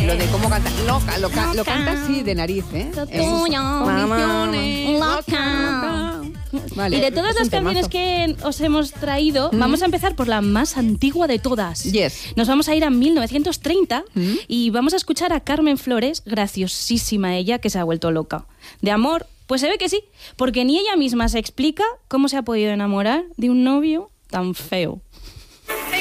lo de cómo canta. Loca, lo canta así de nariz, ¿eh? Condiciones, loca. Vale, y de todas las canciones que os hemos traído, vamos a empezar por la más antigua de todas. Yes. Nos vamos a ir a 1930 y vamos a escuchar a Carmen Flores, graciosísima ella, que se ha vuelto loca. De amor, pues se ve que sí, porque ni ella misma se explica cómo se ha podido enamorar de un novio tan feo.